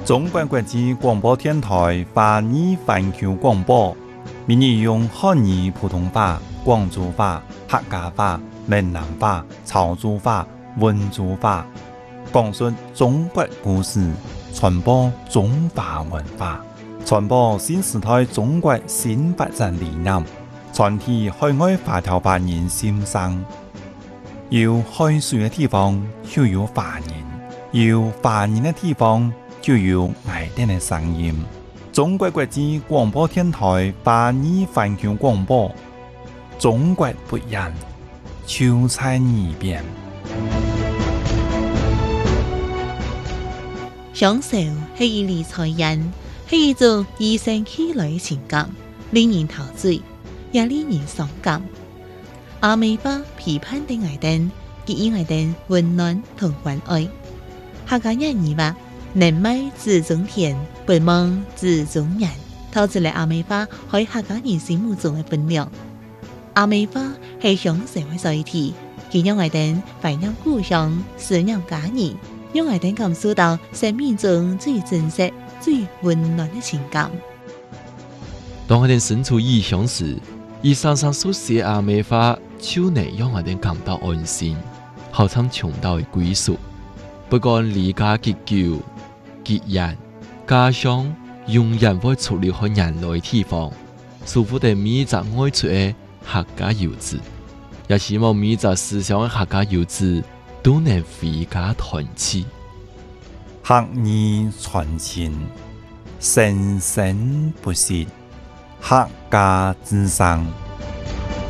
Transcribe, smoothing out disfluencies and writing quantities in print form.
中国国际广播电台华语环球广播，每日用汉语普通话、广州话、客家话、闽南话、潮州话、温州话，讲述中国故事，传播中华文化，传播新时代中国新发展理念，传递海外华侨华人心声。有海水的地方就有华人，有华人的地方就有爱人的声音。中国国际广播电台华语环球广播，中国不一样，就在耳边。 享受是一理财人，是一种与生俱來嘅情感，令人陶醉，也令人傷感。阿美巴批判的愛人，給予愛人溫暖同關愛。客家人語話：人美自中田，不忘自中人。透出嚟阿美巴喺客家人心目中嘅分量。阿美巴係享受嘅載體，佢讓愛人懷念故鄉，思念家人，讓愛人感受到生命中最真實、最溫暖嘅情感。 當我哋身處異鄉時，以常常書寫阿美話，就能讓我哋感到安心，好像重到嘅歸屬。不管離家結久、結人，家鄉永遠會出了去人來嘅地方，舒服地每一隻愛出嘅客家遊子，也希望每一隻思鄉嘅客家遊子都能回家團聚。 客語傳情，生生不息，客家之聲。